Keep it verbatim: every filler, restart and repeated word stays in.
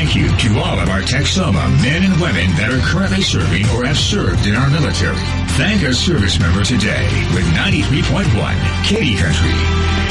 thank you to all of our Texoma men and women that are currently serving or have served in our military. Thank a service member today with ninety-three point one Katy Country.